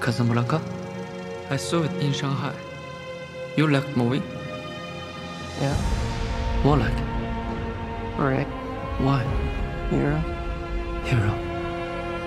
Casablanca? I saw it in Shanghai. You like movie? Yeah. What like? Alright. Why? Hero. Hero.